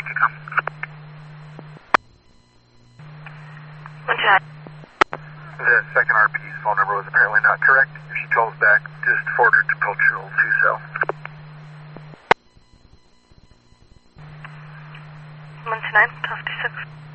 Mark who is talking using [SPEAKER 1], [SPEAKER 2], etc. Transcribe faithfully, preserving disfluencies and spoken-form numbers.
[SPEAKER 1] Takeoff.
[SPEAKER 2] One shot.
[SPEAKER 1] The second R P's phone number was apparently not correct. If she calls back, just forward her to Cultural two cell.
[SPEAKER 2] One to nine, twelve to six.